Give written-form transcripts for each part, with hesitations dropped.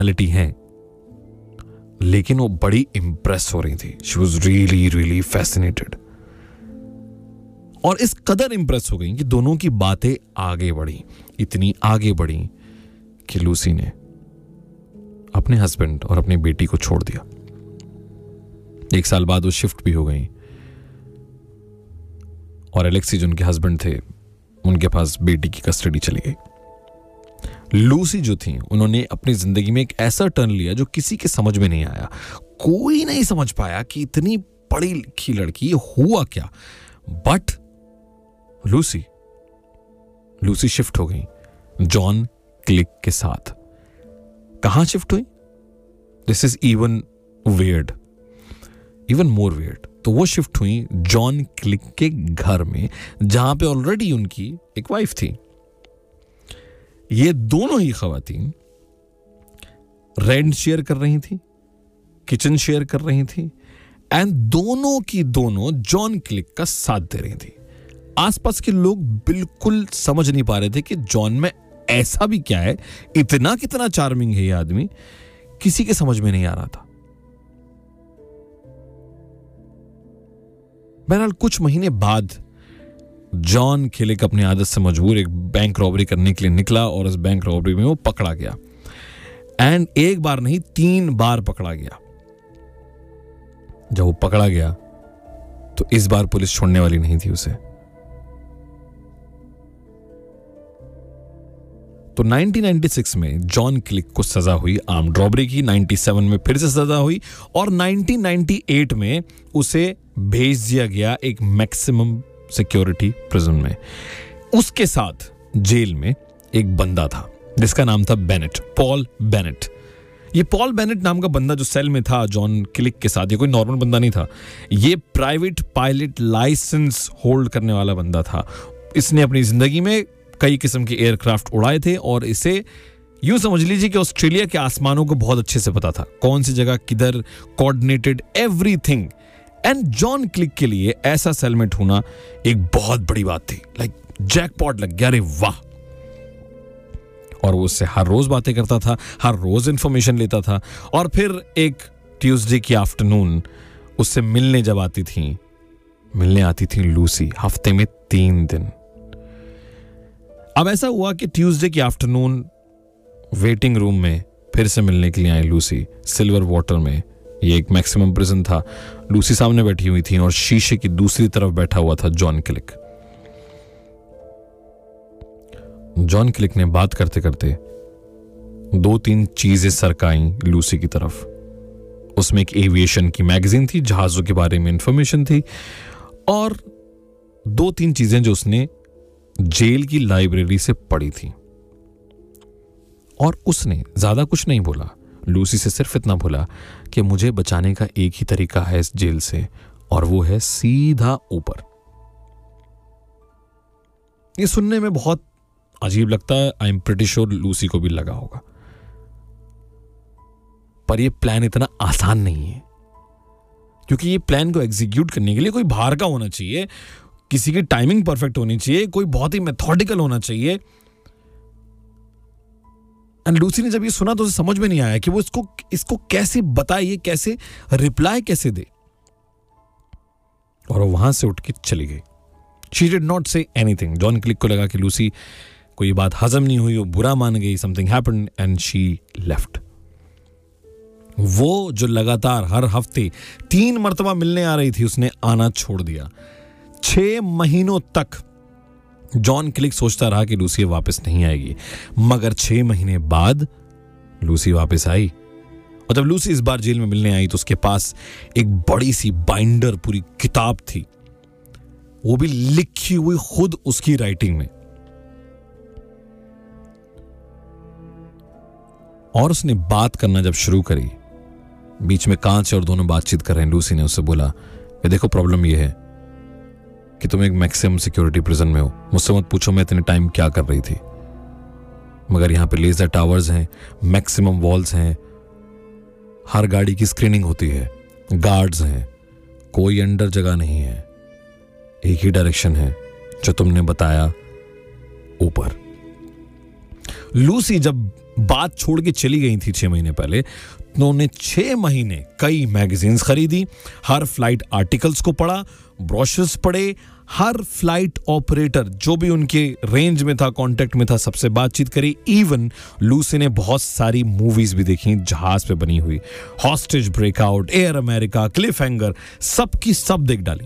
Personality है, लेकिन वो बड़ी इंप्रेस हो रही थी. She was really really fascinated. और इस कदर इंप्रेस हो गई कि दोनों की बातें आगे बढ़ी, इतनी आगे बढ़ी कि लूसी ने अपने हस्बैंड और अपनी बेटी को छोड़ दिया. 1 साल बाद वो शिफ्ट भी हो गई और एलेक्सी जो उनके हस्बैंड थे, उनके पास बेटी की कस्टडी चली गई. लूसी जो थी, उन्होंने अपनी जिंदगी में एक ऐसा टर्न लिया जो किसी के समझ में नहीं आया. कोई नहीं समझ पाया कि इतनी पढ़ी लिखी लड़की, ये हुआ क्या. बट लूसी शिफ्ट हो गई जॉन क्लिक के साथ. कहां शिफ्ट हुई? This is even weird, even more weird. तो वो शिफ्ट हुई जॉन क्लिक के घर में, जहां पे ऑलरेडी उनकी एक वाइफ थी. ये दोनों ही खवातीन रेंट शेयर कर रही थी, किचन शेयर कर रही थी, एंड दोनों की दोनों जॉन क्लिक का साथ दे रही थी. आसपास के लोग बिल्कुल समझ नहीं पा रहे थे कि जॉन में ऐसा भी क्या है, इतना कितना चार्मिंग है ये आदमी, किसी के समझ में नहीं आ रहा था. बहरहाल कुछ महीने बाद जॉन क्लिक अपनी आदत से मजबूर एक बैंक रॉबरी करने के लिए निकला और उस बैंक रॉबरी में वो पकड़ा गया. एंड एक बार नहीं, 3 बार पकड़ा गया. जब वो पकड़ा गया तो इस बार पुलिस छोड़ने वाली नहीं थी उसे. तो 1996 में जॉन क्लिक को सजा हुई आर्म्ड रॉबरी की, 97 में फिर से सजा हुई और 1998 में उसे भेज दिया गया एक मैक्सिमम सिक्योरिटी प्रिजन में. उसके साथ जेल में एक बंदा था जिसका नाम था बेनेट, पॉल बेनेट. ये पॉल बेनेट नाम का बंदा जो सेल में था जॉन क्लिक के साथ, ये कोई नॉर्मल बंदा नहीं था. ये प्राइवेट पायलट लाइसेंस होल्ड करने वाला बंदा था. इसने अपनी जिंदगी में कई किस्म के एयरक्राफ्ट उड़ाए थे और इसे यूं समझ लीजिए कि ऑस्ट्रेलिया के आसमानों को बहुत अच्छे से पता था, कौन सी जगह किधर, coordinated everything. And John click के लिए ऐसा सेलमेट होना एक बहुत बड़ी बात थी. लाइक जैकपॉट लग गया, अरे वाह. और वो उससे हर रोज बातें करता था, हर रोज इंफॉर्मेशन लेता था. और फिर एक ट्यूसडे की आफ्टरनून उससे मिलने जब मिलने आती थी लूसी, हफ्ते में 3 दिन. अब ऐसा हुआ कि ट्यूसडे की आफ्टरनून वेटिंग रूम में फिर से मिलने के लिए आई लूसी, सिल्वर वाटर में. ये एक मैक्सिमम प्रिजन था. लूसी सामने बैठी हुई थी और शीशे की दूसरी तरफ बैठा हुआ था जॉन क्लिक. जॉन क्लिक ने बात करते करते 2-3 चीजें सरकाई लूसी की तरफ. उसमें एक एविएशन की मैगजीन थी, जहाजों के बारे में इंफॉर्मेशन थी, और 2-3 चीजें जो उसने जेल की लाइब्रेरी से पढ़ी थी. और उसने ज्यादा कुछ नहीं बोला. लूसी से सिर्फ इतना बोला कि मुझे बचाने का एक ही तरीका है इस जेल से, और वो है सीधा ऊपर. ये सुनने में बहुत अजीब लगता है. I am pretty sure Lucy को भी लगा होगा. पर ये प्लान इतना आसान नहीं है, क्योंकि ये प्लान को एग्जीक्यूट करने के लिए कोई बाहर का होना चाहिए, किसी की टाइमिंग परफेक्ट होनी चाहिए, कोई बहुत ही मेथोडिकल होना चाहिए. एंड लूसी ने जब ये सुना तो उसे समझ में नहीं आया कि वो इसको कैसे बताए, ये कैसे रिप्लाई कैसे दे. और वो वहां से उठ के चली गई. She did not say anything. John click को लगा कि लूसी को ये बात हजम नहीं हुई, वो बुरा मान गई, something happened and she left. वो जो लगातार हर हफ्ते 3 मरतबा मिलने आ रही थी, उसने आना छोड़ दिया. 6 महीनों तक जॉन क्लिक सोचता रहा कि लूसी वापस नहीं आएगी, मगर 6 महीने बाद लूसी वापस आई. और जब लूसी इस बार जेल में मिलने आई तो उसके पास एक बड़ी सी बाइंडर, पूरी किताब थी, वो भी लिखी हुई खुद उसकी राइटिंग में. और उसने बात करना जब शुरू करी, बीच में कांच और दोनों बातचीत कर रहे हैं. लूसी ने उससे बोला, देखो प्रॉब्लम ये है कि तुम एक मैक्सिमम सिक्योरिटी प्रिजन में हो. मुझसे मत पूछो मैं इतने टाइम क्या कर रही थी, मगर यहां पे लेजर टावर्स हैं, मैक्सिमम वॉल्स हैं, हर गाड़ी की स्क्रीनिंग होती है, गार्ड्स हैं, कोई अंडर जगह नहीं है, एक ही डायरेक्शन है जो तुमने बताया, ऊपर. लूसी जब बात छोड़ के चली गई थी 6 महीने पहले, तो उन्होंने 6 महीने कई मैगजीन्स खरीदी, हर फ्लाइट आर्टिकल्स को पढ़ा, ब्रोशर्स पढ़े, हर फ्लाइट ऑपरेटर जो भी उनके रेंज में था, कांटेक्ट में था, सबसे बातचीत करी। इवन लूसी ने बहुत सारी मूवीज भी देखी जहाज पे बनी हुई, hostage breakout, air America, Cliff hanger, सबकी सब देख डाली।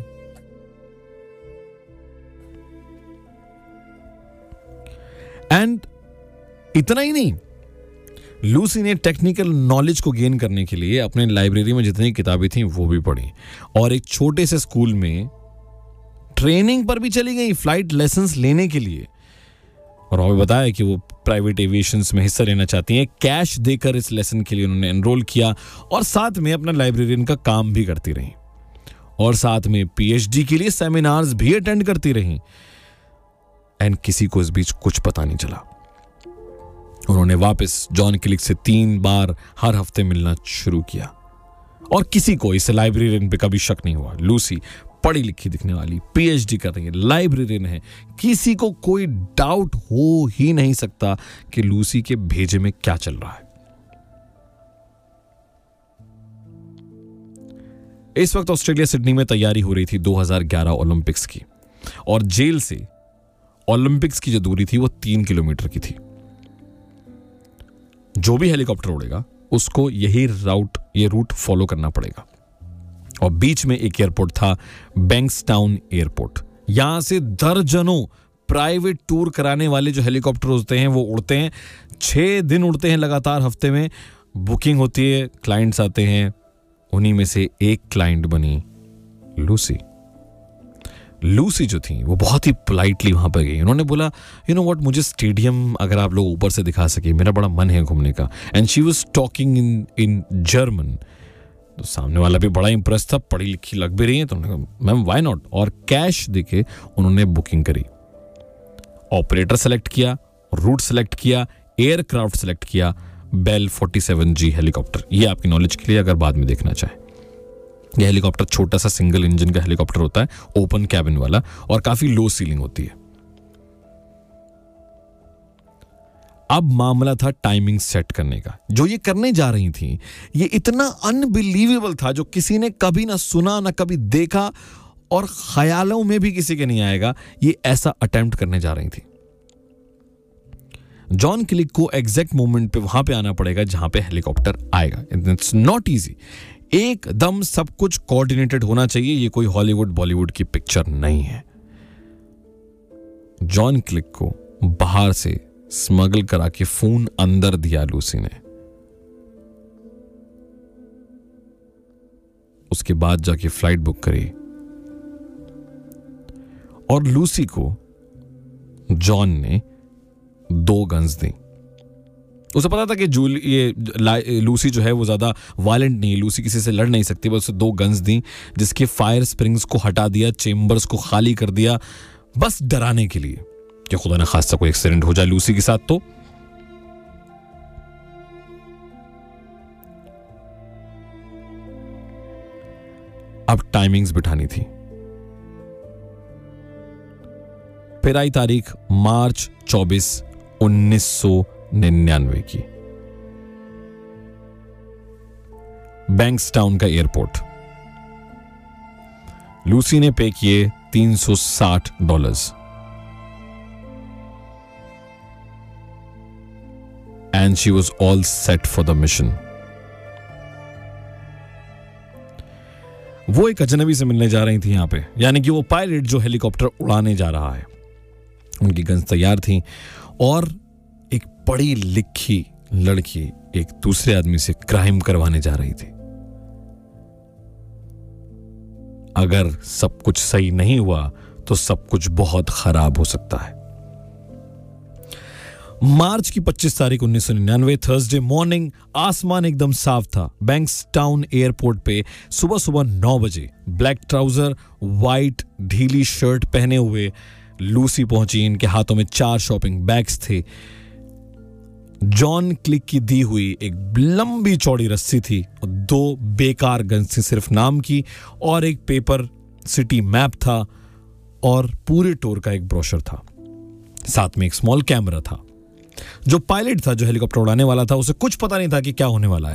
एंड इतना ही नहीं, लूसी ने टेक्निकल नॉलेज को गेन करने के लिए अपने लाइब्रेरी में जितनी किताबें थी वो भी पढ़ी, और एक छोटे से स्कूल में ट्रेनिंग पर भी चली गई फ्लाइट लेसन्स लेने के लिए। और हमें बताया कि वो प्राइवेट एविएशंस में हिस्सा लेना चाहती हैं। कैश देकर इस लेसन के लिए उन्होंने एनरोल किया और साथ में अपना लाइब्रेरियन का काम भी करती रही, और साथ में पीएचडी के लिए सेमिनार्स भी अटेंड करती रही। एंड किसी को इस बीच कुछ पता नहीं चला। उन्होंने वापस जॉन क्लिक से 3 बार हर हफ्ते मिलना शुरू किया, और किसी को इस लाइब्रेरियन पे कभी शक नहीं हुआ। लूसी पढ़ी लिखी दिखने वाली, पीएचडी कर रही है, लाइब्रेरियन है, किसी को कोई डाउट हो ही नहीं सकता कि लूसी के भेजे में क्या चल रहा है। इस वक्त ऑस्ट्रेलिया सिडनी में तैयारी हो रही थी 2011 ओलंपिक्स की, और जेल से ओलंपिक्स की जो दूरी थी वो 3 किलोमीटर की थी। जो भी हेलीकॉप्टर उड़ेगा उसको ये रूट फॉलो करना पड़ेगा। और बीच में एक एयरपोर्ट था, बैंक्सटाउन एयरपोर्ट। यहां से दर्जनों प्राइवेट टूर कराने वाले जो हेलीकॉप्टर होते हैं वो उड़ते हैं, 6 दिन उड़ते हैं लगातार हफ्ते में। बुकिंग होती है, क्लाइंट्स आते हैं, उन्हीं में से एक क्लाइंट बनी लूसी। लूसी जो थी वो बहुत ही पोलाइटली वहां पर गई। उन्होंने बोला, यू नो व्हाट, मुझे स्टेडियम अगर आप लोग ऊपर से दिखा सके, मेरा बड़ा मन है घूमने का। And she was talking in German. तो सामने वाला भी बड़ा इंप्रेस था, पढ़ी लिखी लग भी रही है, तो उन्होंने कहा मैम व्हाई नॉट, और कैश देके उन्होंने बुकिंग करी। ऑपरेटर सेलेक्ट किया, रूट सेलेक्ट किया, एयरक्राफ्ट सेलेक्ट किया, बेल 47G हेलीकॉप्टर। ये आपकी नॉलेज के लिए अगर बाद में देखना चाहे। यह हेलीकॉप्टर छोटा सा सिंगल इंजन का हेलीकॉप्टर होता है, ओपन कैबिन वाला, और काफी लो सीलिंग होती है। अब मामला था टाइमिंग सेट करने का। जो ये करने जा रही थी ये इतना अनबिलीवेबल था, जो किसी ने कभी ना सुना ना कभी देखा, और ख्यालों में भी किसी के नहीं आएगा ये ऐसा अटेम्प्ट करने जा रही थी। जॉन क्लिक को एग्जैक्ट मोमेंट पे वहां पे आना पड़ेगा जहां पे हेलीकॉप्टर आएगा। इट्स नॉट इजी, एकदम सब कुछ कोऑर्डिनेटेड होना चाहिए। ये कोई हॉलीवुड बॉलीवुड की पिक्चर नहीं है। जॉन क्लिक को बाहर से स्मगल करा के फोन अंदर दिया लूसी ने। उसके बाद जाके फ्लाइट बुक करी, और लूसी को जॉन ने 2 गन्स दी। उसे पता था कि लूसी जो है वो ज्यादा वायलेंट नहीं है, लूसी किसी से लड़ नहीं सकती, बस उसे 2 गन्स दी, जिसके फायर स्प्रिंग्स को हटा दिया, चेम्बर्स को खाली कर दिया, बस डराने के लिए कि खुदा ना खास्ता कोई एक्सीडेंट हो जाए लूसी के साथ। तो अब टाइमिंग्स बिठानी थी। फिर आई तारीख मार्च 24, 1999 की। बैंक्सटाउन का एयरपोर्ट। लूसी ने पे किए $360 and she was all set for the mission. वो एक अजनबी से मिलने जा रही थी यहां पे, यानी कि वो पायलट जो हेलीकॉप्टर उड़ाने जा रहा है। उनकी गन्स तैयार थी, और एक पढ़ी लिखी लड़की एक दूसरे आदमी से क्राइम करवाने जा रही थी। अगर सब कुछ सही नहीं हुआ तो सब कुछ बहुत खराब हो सकता है। मार्च की 25 तारीख 1999, थर्सडे मॉर्निंग, आसमान एकदम साफ था। बैंक्सटाउन एयरपोर्ट पे सुबह सुबह 9 बजे ब्लैक ट्राउजर, वाइट ढीली शर्ट पहने हुए लूसी पहुंची। इनके हाथों में 4 शॉपिंग बैग्स थे। जॉन क्लिक की दी हुई एक लंबी चौड़ी रस्सी थी, और 2 बेकार गन्स थी सिर्फ नाम की, और एक पेपर सिटी मैप था, और पूरे टूर का एक ब्रोशर था। साथ में एक स्मॉल कैमरा था। जो पायलट था, जो हेलीकॉप्टर उड़ाने वाला था, उसे कुछ पता नहीं था कि क्या होने वाला है।